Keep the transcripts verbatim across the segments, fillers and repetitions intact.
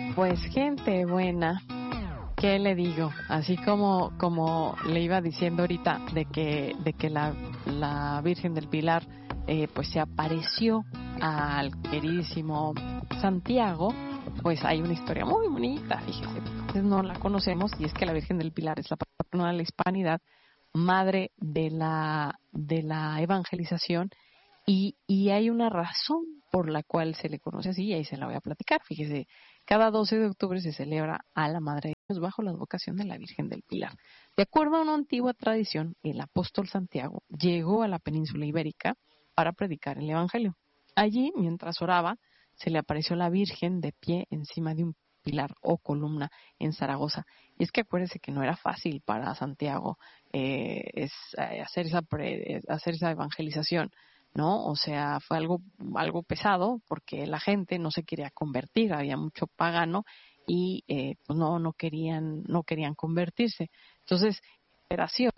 Pues gente buena, ¿qué le digo? Así como como le iba diciendo ahorita de que de que la, la Virgen del Pilar eh, pues se apareció al queridísimo Santiago, pues hay una historia muy bonita, fíjese, entonces no la conocemos, y es que la Virgen del Pilar es la patrona de la hispanidad, madre de la de la evangelización, y, y hay una razón por la cual se le conoce así, y ahí se la voy a platicar. Fíjese, cada doce de octubre se celebra a la Madre de Dios bajo la advocación de la Virgen del Pilar. De acuerdo a una antigua tradición, el apóstol Santiago llegó a la península ibérica para predicar el Evangelio. Allí, mientras oraba, se le apareció la Virgen de pie encima de un pilar o columna en Zaragoza. Y es que acuérdese que no era fácil para Santiago eh, es, eh, hacer, esa pre, hacer esa evangelización, ¿no? O sea, fue algo algo pesado porque la gente no se quería convertir, había mucho pagano y eh, pues no no querían no querían convertirse. Entonces, operación,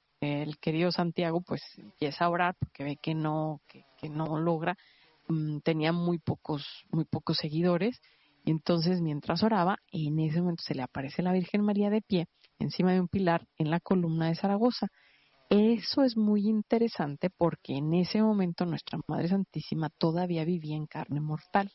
el querido Santiago pues empieza a orar porque ve que no que, que no logra, um, tenía muy pocos muy pocos seguidores. Y entonces, mientras oraba, en ese momento se le aparece la Virgen María de pie encima de un pilar en la columna de Zaragoza. Eso es muy interesante porque en ese momento nuestra Madre Santísima todavía vivía en carne mortal.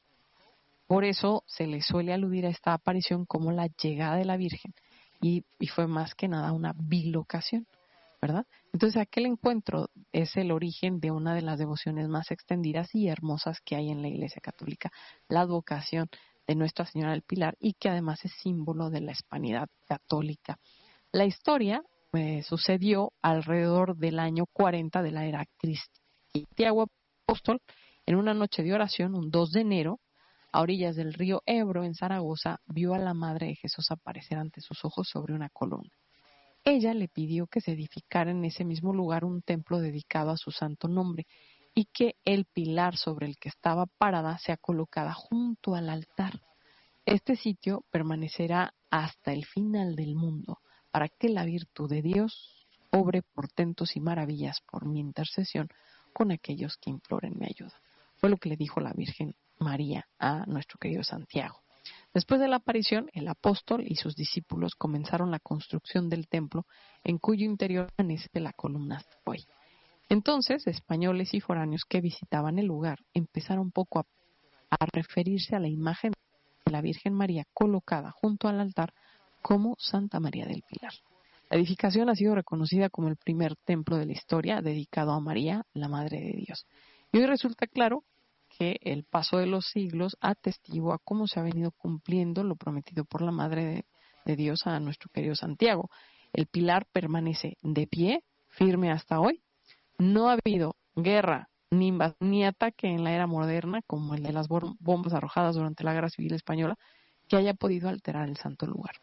Por eso se le suele aludir a esta aparición como la llegada de la Virgen, y, y fue más que nada una bilocación, ¿verdad? Entonces aquel encuentro es el origen de una de las devociones más extendidas y hermosas que hay en la Iglesia Católica, la advocación de Nuestra Señora del Pilar, y que además es símbolo de la hispanidad católica. La historia eh, sucedió alrededor del año cuarenta de la era cristiana. Santiago Apóstol, en una noche de oración, un dos de enero, a orillas del río Ebro, en Zaragoza, vio a la Madre de Jesús aparecer ante sus ojos sobre una columna. Ella le pidió que se edificara en ese mismo lugar un templo dedicado a su santo nombre, y que el pilar sobre el que estaba parada sea colocada junto al altar. Este sitio permanecerá hasta el final del mundo, para que la virtud de Dios obre portentos y maravillas por mi intercesión con aquellos que imploren mi ayuda. Fue lo que le dijo la Virgen María a nuestro querido Santiago. Después de la aparición, el apóstol y sus discípulos comenzaron la construcción del templo, en cuyo interior permanece la columna hasta hoy. Entonces, españoles y foráneos que visitaban el lugar empezaron poco a, a referirse a la imagen de la Virgen María colocada junto al altar como Santa María del Pilar. La edificación ha sido reconocida como el primer templo de la historia dedicado a María, la Madre de Dios. Y hoy resulta claro que el paso de los siglos atestigua cómo se ha venido cumpliendo lo prometido por la Madre de, de Dios a nuestro querido Santiago. El pilar permanece de pie, firme hasta hoy. No ha habido guerra ni, ni ataque en la era moderna, como el de las bombas arrojadas durante la Guerra Civil Española, que haya podido alterar el santo lugar.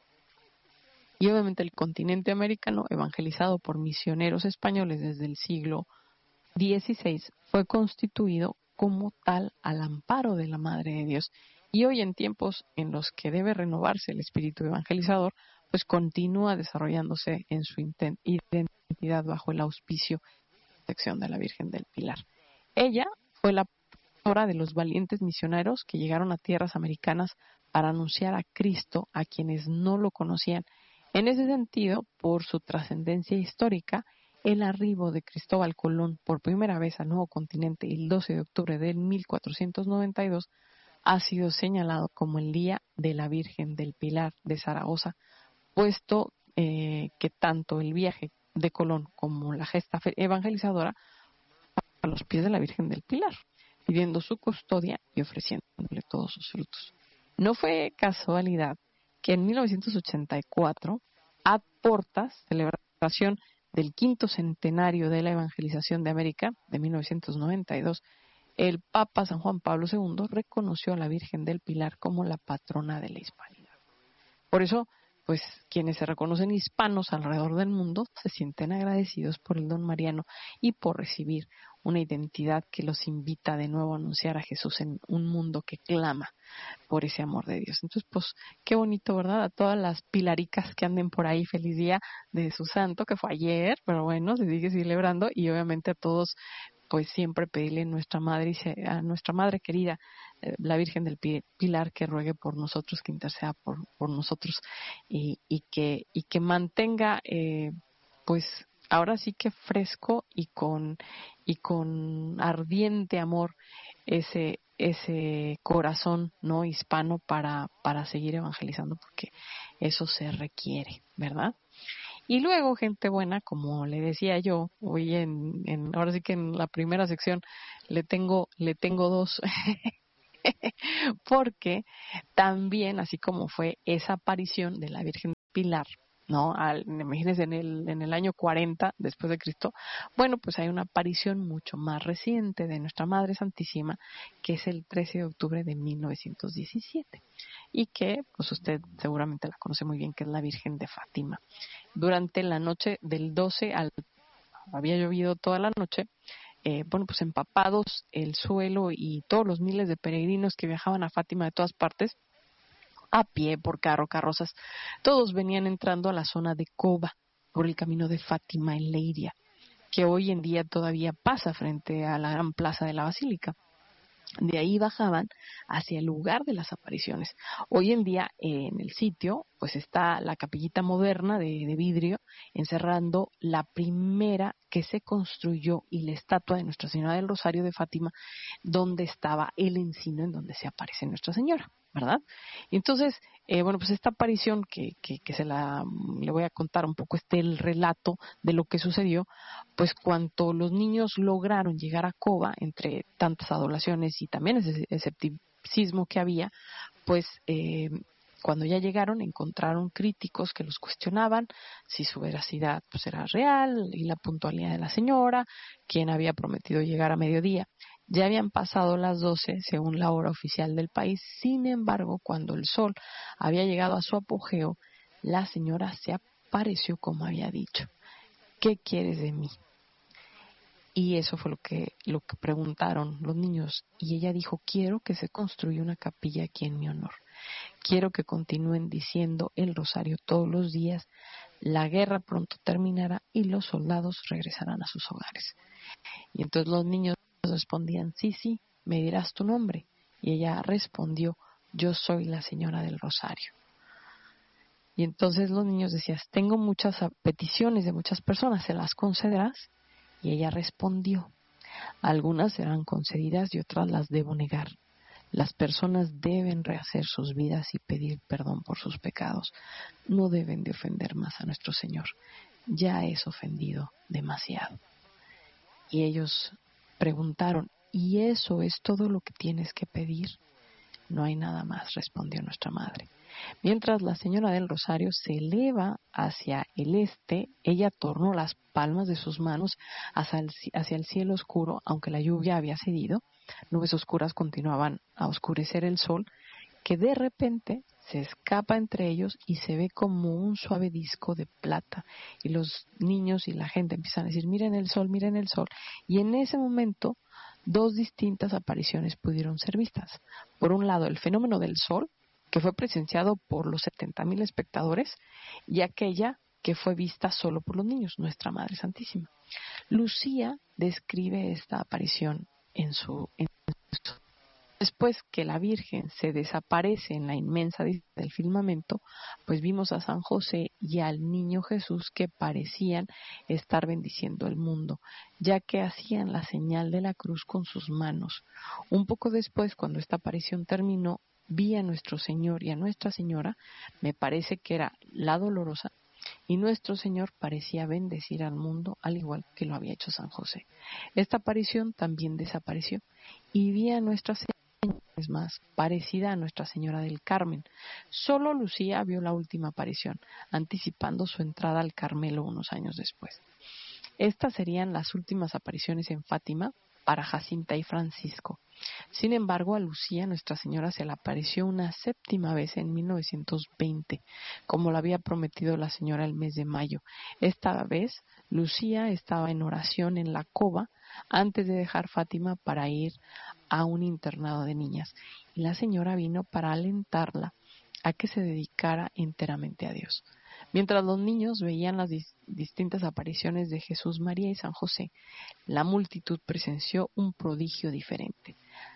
Y obviamente el continente americano, evangelizado por misioneros españoles desde el siglo dieciséis, fue constituido como tal al amparo de la Madre de Dios. Y hoy, en tiempos en los que debe renovarse el espíritu evangelizador, pues continúa desarrollándose en su identidad bajo el auspicio y protección de la Virgen del Pilar. Ella fue la pastora de los valientes misioneros que llegaron a tierras americanas para anunciar a Cristo a quienes no lo conocían. En ese sentido, por su trascendencia histórica, el arribo de Cristóbal Colón por primera vez al nuevo continente el doce de octubre de mil cuatrocientos noventa y dos ha sido señalado como el Día de la Virgen del Pilar de Zaragoza, puesto eh, que tanto el viaje de Colón como la gesta evangelizadora a los pies de la Virgen del Pilar, pidiendo su custodia y ofreciéndole todos sus frutos. No fue casualidad que en mil novecientos ochenta y cuatro, a portas, celebración del quinto centenario de la evangelización de América, de mil novecientos noventa y dos, el Papa San Juan Pablo segundo reconoció a la Virgen del Pilar como la patrona de la hispanidad. Por eso, pues quienes se reconocen hispanos alrededor del mundo se sienten agradecidos por el don mariano y por recibir una identidad que los invita de nuevo a anunciar a Jesús en un mundo que clama por ese amor de Dios. Entonces, pues, qué bonito, ¿verdad? A todas las pilaricas que anden por ahí, feliz día de su santo, que fue ayer, pero bueno, se sigue celebrando, y obviamente a todos, pues siempre pedirle a nuestra madre, a nuestra madre querida la Virgen del Pilar que ruegue por nosotros, que interceda por, por nosotros y, y que y que mantenga eh, pues ahora sí que fresco y con y con ardiente amor ese ese corazón no hispano para para seguir evangelizando, porque eso se requiere, ¿verdad? Y luego, gente buena, como le decía yo, hoy en, en ahora sí que en la primera sección le tengo le tengo dos porque también, así como fue esa aparición de la Virgen Pilar, ¿no? Al, imagínense, en el, en el año cuarenta después de Cristo, bueno, pues hay una aparición mucho más reciente de nuestra Madre Santísima, que es el trece de octubre de mil novecientos diecisiete, y que, pues usted seguramente la conoce muy bien, que es la Virgen de Fátima. Durante la noche del doce al... había llovido toda la noche, eh, bueno, pues empapados el suelo y todos los miles de peregrinos que viajaban a Fátima de todas partes, a pie, por carro, carrozas, todos venían entrando a la zona de Coba, por el camino de Fátima en Leiria, que hoy en día todavía pasa frente a la gran plaza de la Basílica. De ahí bajaban hacia el lugar de las apariciones. Hoy en día eh, en el sitio pues está la capillita moderna de, de vidrio encerrando la primera que se construyó y la estatua de Nuestra Señora del Rosario de Fátima, donde estaba el encino en donde se aparece Nuestra Señora, ¿verdad? Y entonces, eh, bueno, pues esta aparición que, que, que se la le voy a contar un poco este el relato de lo que sucedió, pues cuando los niños lograron llegar a Coba, entre tantas adoraciones y también ese escepticismo que había, pues eh, cuando ya llegaron encontraron críticos que los cuestionaban si su veracidad pues era real y la puntualidad de la señora, quien había prometido llegar a mediodía. Ya habían pasado las doce según la hora oficial del país. Sin embargo, cuando el sol había llegado a su apogeo, la señora se apareció como había dicho. ¿Qué quieres de mí? Y eso fue lo que, lo que preguntaron los niños. Y ella dijo, quiero que se construya una capilla aquí en mi honor. Quiero que continúen diciendo el rosario todos los días. La guerra pronto terminará y los soldados regresarán a sus hogares. Y entonces los niños respondían, sí, sí, me dirás tu nombre. Y ella respondió, yo soy la señora del rosario. Y entonces los niños decían, tengo muchas peticiones de muchas personas, ¿se las concederás? Y ella respondió, algunas serán concedidas y otras las debo negar. Las personas deben rehacer sus vidas y pedir perdón por sus pecados. No deben de ofender más a nuestro Señor. Ya es ofendido demasiado. Y ellos preguntaron, ¿y eso es todo lo que tienes que pedir? No hay nada más, respondió nuestra madre. Mientras la señora del Rosario se eleva hacia el este, ella tornó las palmas de sus manos hacia el, hacia el cielo oscuro, aunque la lluvia había cedido. Nubes oscuras continuaban a oscurecer el sol, que de repente se escapa entre ellos y se ve como un suave disco de plata. Y los niños y la gente empiezan a decir, miren el sol, miren el sol. Y en ese momento, dos distintas apariciones pudieron ser vistas. Por un lado, el fenómeno del sol, que fue presenciado por los setenta mil espectadores, y aquella que fue vista solo por los niños, Nuestra Madre Santísima. Lucía describe esta aparición en su... En su Después que la Virgen se desaparece en la inmensa del firmamento, pues vimos a San José y al niño Jesús que parecían estar bendiciendo el mundo, ya que hacían la señal de la cruz con sus manos. Un poco después, cuando esta aparición terminó, vi a nuestro Señor y a Nuestra Señora, me parece que era la Dolorosa, y nuestro Señor parecía bendecir al mundo al igual que lo había hecho San José. Esta aparición también desapareció y vi a Nuestra Señora es más parecida a Nuestra Señora del Carmen. Solo Lucía vio la última aparición, anticipando su entrada al Carmelo unos años después. Estas serían las últimas apariciones en Fátima para Jacinta y Francisco. Sin embargo, a Lucía, Nuestra Señora, se le apareció una séptima vez en mil novecientos veinte, como lo había prometido la señora el mes de mayo. Esta vez, Lucía estaba en oración en la cova antes de dejar Fátima para ir a un internado de niñas, y la señora vino para alentarla a que se dedicara enteramente a Dios. Mientras los niños veían las dis- distintas apariciones de Jesús, María y San José, la multitud presenció un prodigio diferente.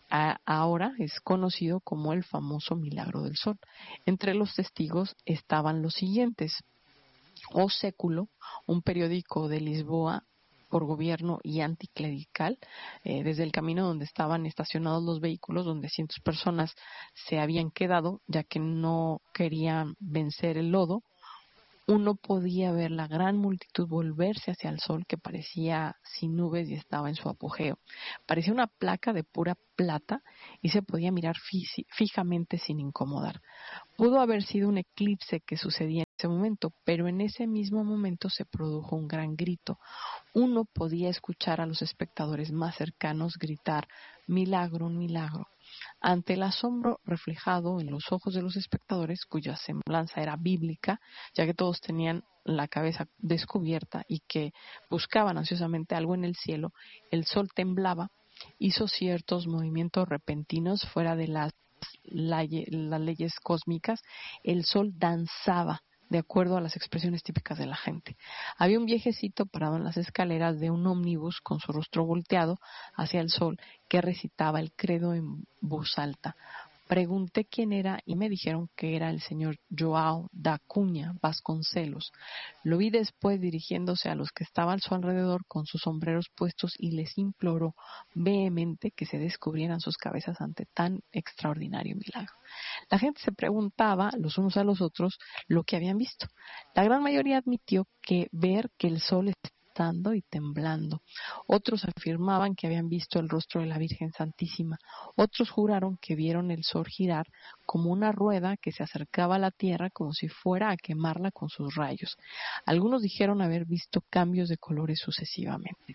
A, ahora es conocido como el famoso Milagro del Sol. Entre los testigos estaban los siguientes: O Século, un periódico de Lisboa por gobierno y anticlerical, eh, desde el camino donde estaban estacionados los vehículos, donde cientos de personas se habían quedado, ya que no querían vencer el lodo. Uno podía ver la gran multitud volverse hacia el sol, que parecía sin nubes y estaba en su apogeo. Parecía una placa de pura plata y se podía mirar fijamente sin incomodar. Pudo haber sido un eclipse que sucedía en ese momento, pero en ese mismo momento se produjo un gran grito. Uno podía escuchar a los espectadores más cercanos gritar: milagro, un milagro. Ante el asombro reflejado en los ojos de los espectadores, cuya semblanza era bíblica, ya que todos tenían la cabeza descubierta y que buscaban ansiosamente algo en el cielo, el sol temblaba, hizo ciertos movimientos repentinos fuera de las, las leyes cósmicas. El sol danzaba de acuerdo a las expresiones típicas de la gente. Había un viejecito parado en las escaleras de un ómnibus con su rostro volteado hacia el sol, que recitaba el credo en voz alta. Pregunté quién era y me dijeron que era el señor Joao da Cunha Vasconcelos. Lo vi después dirigiéndose a los que estaban a su alrededor con sus sombreros puestos y les imploró vehemente que se descubrieran sus cabezas ante tan extraordinario milagro. La gente se preguntaba los unos a los otros lo que habían visto. La gran mayoría admitió que ver que el sol estaba y temblando. Otros afirmaban que habían visto el rostro de la Virgen Santísima. Otros juraron que vieron el sol girar como una rueda que se acercaba a la tierra como si fuera a quemarla con sus rayos. Algunos dijeron haber visto cambios de colores sucesivamente.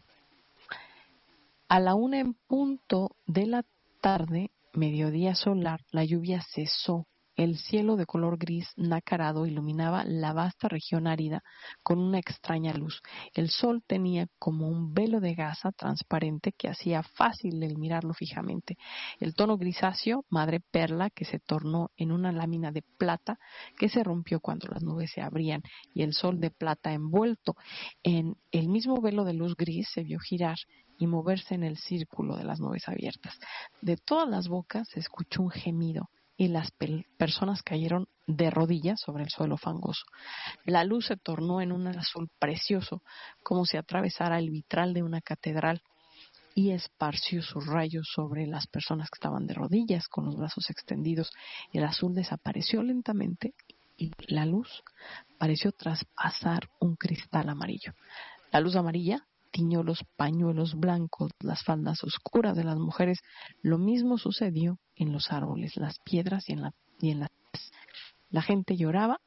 A la una en punto de la tarde, mediodía solar, la lluvia cesó. El cielo de color gris nacarado iluminaba la vasta región árida con una extraña luz. El sol tenía como un velo de gasa transparente que hacía fácil el mirarlo fijamente. El tono grisáceo, madre perla, que se tornó en una lámina de plata que se rompió cuando las nubes se abrían, y el sol de plata envuelto en el mismo velo de luz gris se vio girar y moverse en el círculo de las nubes abiertas. De todas las bocas se escuchó un gemido y las pe- personas cayeron de rodillas sobre el suelo fangoso. La luz se tornó en un azul precioso, como si atravesara el vitral de una catedral, y esparció sus rayos sobre las personas que estaban de rodillas con los brazos extendidos. El azul desapareció lentamente y la luz pareció traspasar un cristal amarillo. La luz amarilla tiñó los pañuelos blancos, las faldas oscuras de las mujeres. Lo mismo sucedió en los árboles, las piedras y en, la, y en las... La gente lloraba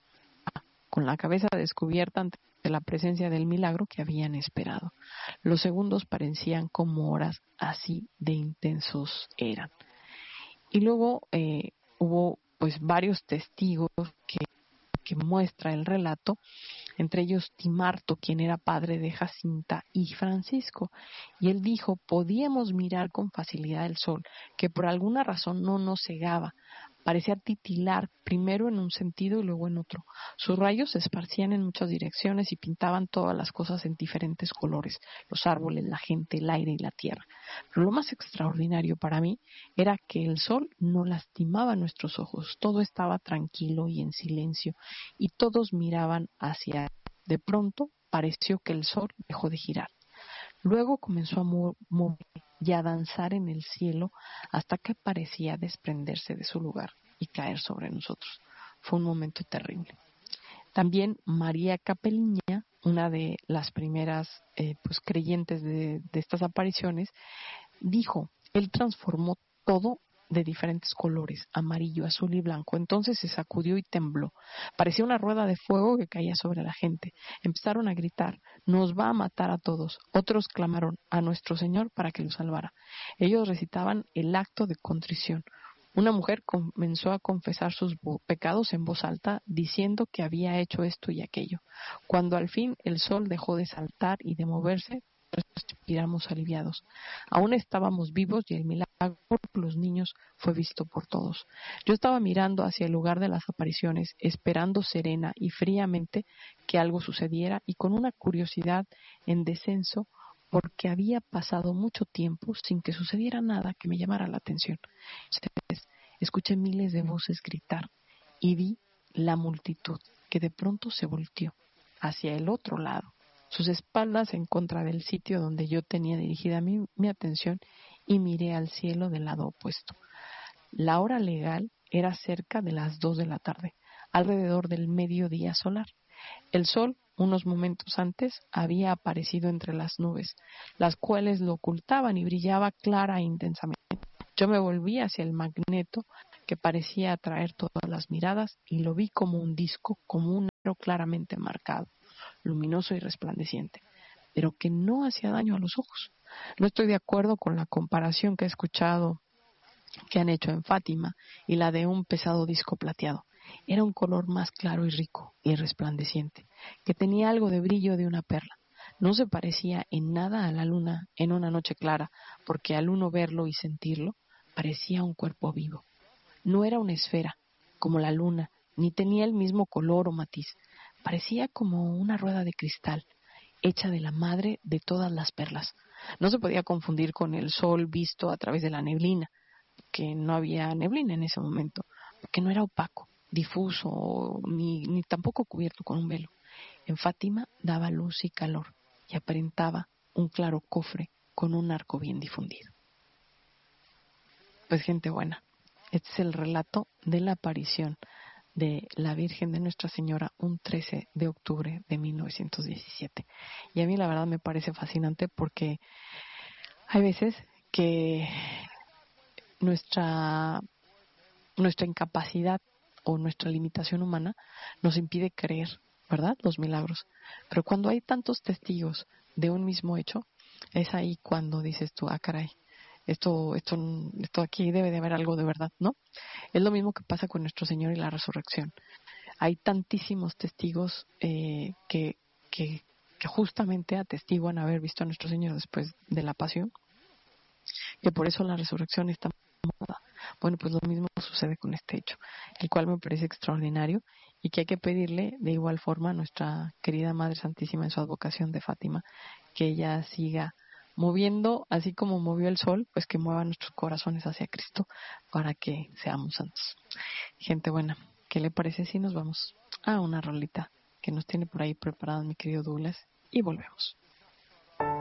con la cabeza descubierta ante la presencia del milagro que habían esperado. Los segundos parecían como horas, así de intensos eran. Y luego eh, hubo pues varios testigos que, que muestra el relato, entre ellos Timarto, quien era padre de Jacinta y Francisco, y él dijo: podíamos mirar con facilidad el sol, que por alguna razón no nos cegaba, parecía titilar primero en un sentido y luego en otro. Sus rayos se esparcían en muchas direcciones y pintaban todas las cosas en diferentes colores, los árboles, la gente, el aire y la tierra. Pero lo más extraordinario para mí era que el sol no lastimaba nuestros ojos, todo estaba tranquilo y en silencio, y todos miraban hacia. De pronto pareció que el sol dejó de girar. Luego comenzó a mover y a danzar en el cielo hasta que parecía desprenderse de su lugar y caer sobre nosotros. Fue un momento terrible. También María Capeliña, una de las primeras eh, pues, creyentes de, de estas apariciones, dijo: él transformó todo de diferentes colores, amarillo, azul y blanco. Entonces se sacudió y tembló. Parecía una rueda de fuego que caía sobre la gente. Empezaron a gritar: nos va a matar a todos. Otros clamaron a nuestro Señor para que lo salvara. Ellos recitaban el acto de contrición. Una mujer comenzó a confesar sus pecados en voz alta, diciendo que había hecho esto y aquello. Cuando al fin el sol dejó de saltar y de moverse, respiramos aliviados. Aún estábamos vivos y el milagro por los niños fue visto por todos. Yo estaba mirando hacia el lugar de las apariciones, esperando serena y fríamente que algo sucediera, y con una curiosidad en descenso porque había pasado mucho tiempo sin que sucediera nada que me llamara la atención. Entonces, escuché miles de voces gritar y vi la multitud que de pronto se volteó hacia el otro lado, sus espaldas en contra del sitio donde yo tenía dirigida mi, mi atención, y miré al cielo del lado opuesto. La hora legal era cerca de las dos de la tarde, alrededor del mediodía solar. El sol, unos momentos antes, había aparecido entre las nubes, las cuales lo ocultaban, y brillaba clara e intensamente. Yo me volví hacia el magneto que parecía atraer todas las miradas, y lo vi como un disco, como un aro claramente marcado, luminoso y resplandeciente, pero que no hacía daño a los ojos. No estoy de acuerdo con la comparación que he escuchado que han hecho en Fátima y la de un pesado disco plateado. Era un color más claro y rico y resplandeciente, que tenía algo de brillo de una perla. No se parecía en nada a la luna en una noche clara, porque al uno verlo y sentirlo, parecía un cuerpo vivo. No era una esfera, como la luna, ni tenía el mismo color o matiz. Parecía como una rueda de cristal, hecha de la madre de todas las perlas. No se podía confundir con el sol visto a través de la neblina, que no había neblina en ese momento, porque no era opaco, difuso, ni, ni tampoco cubierto con un velo. En Fátima daba luz y calor, y aparentaba un claro cofre con un arco bien difundido. Pues gente buena, este es el relato de la aparición de la Virgen de Nuestra Señora un trece de octubre de mil novecientos diecisiete. Y a mí la verdad me parece fascinante, porque hay veces que nuestra nuestra incapacidad o nuestra limitación humana nos impide creer, ¿verdad?, los milagros. Pero cuando hay tantos testigos de un mismo hecho, es ahí cuando dices tú, ah, caray, esto, esto, esto aquí debe de haber algo de verdad, ¿no? Es lo mismo que pasa con nuestro Señor y la resurrección. Hay tantísimos testigos eh, que, que, que justamente atestiguan haber visto a nuestro Señor después de la pasión, que por eso la resurrección está moda. Bueno, pues lo mismo sucede con este hecho, el cual me parece extraordinario, y que hay que pedirle de igual forma a nuestra querida Madre Santísima en su advocación de Fátima, que ella siga moviendo, así como movió el sol, pues que mueva nuestros corazones hacia Cristo para que seamos santos. Gente buena, ¿qué le parece si nos vamos a una rolita que nos tiene por ahí preparada mi querido Douglas y volvemos?